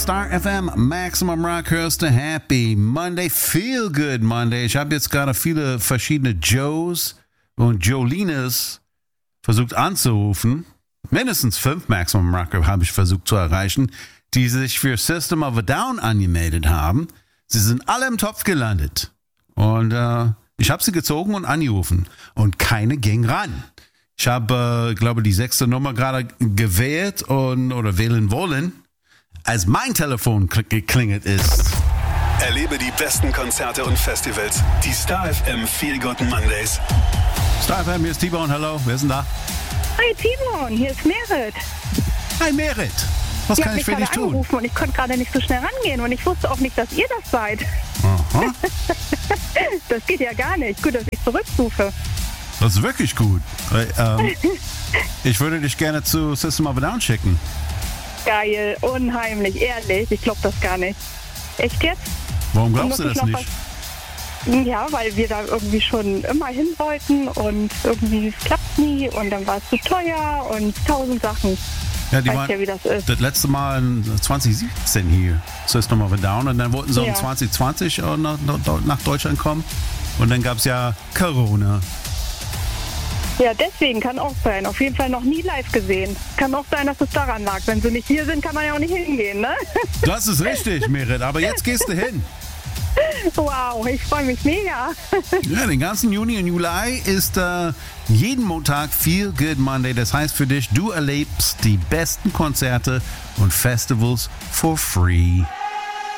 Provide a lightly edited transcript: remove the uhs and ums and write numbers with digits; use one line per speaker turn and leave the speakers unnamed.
Star FM, Maximum Rock hörst du. Happy Monday, Feel Good Monday. Ich habe jetzt gerade viele verschiedene Joes und Jolines versucht anzurufen. Mindestens 5 Maximum Rocker habe ich versucht zu erreichen, die sich für System of a Down angemeldet haben. Sie sind alle im Topf gelandet. Und ich habe sie gezogen und angerufen. Und keine ging ran. Ich habe, glaube die 6. Nummer gerade gewählt oder wählen wollen, als mein Telefon geklingelt ist.
Erlebe die besten Konzerte und Festivals. Die Star FM Feel Good Mondays.
Star FM, hier ist T-Bone, hallo, wer ist denn da?
Hi T-Bone, hier ist Merit.
Hi Merit, was kann ich für dich tun?
Angerufen und ich konnte gerade nicht so schnell rangehen und ich wusste auch nicht, dass ihr das seid.
Aha.
Das geht ja gar nicht. Gut, dass ich zurückrufe.
Das ist wirklich gut. Ich würde dich gerne zu System of a Down schicken.
Geil, unheimlich, ehrlich. Ich glaube das gar nicht. Echt jetzt?
Warum glaubst du das nicht?
Ja, weil wir da irgendwie schon immer hin wollten und irgendwie es klappt nie und dann war es zu teuer und 1000 Sachen.
Ja, die
weißt
waren
ja, wie das ist.
das letzte Mal in 2017 hier, System of a Down, und dann wollten sie in 2020 nach Deutschland kommen und dann gab es ja Corona.
Ja, deswegen kann auch sein. Auf jeden Fall noch nie live gesehen. Kann auch sein, dass es daran lag. Wenn sie nicht hier sind, kann man ja auch nicht hingehen, ne?
Das ist richtig, Merit, aber jetzt gehst du hin.
Wow, ich freue mich mega.
Ja, den ganzen Juni und Juli ist jeden Montag Feel Good Monday. Das heißt für dich, du erlebst die besten Konzerte und Festivals for free.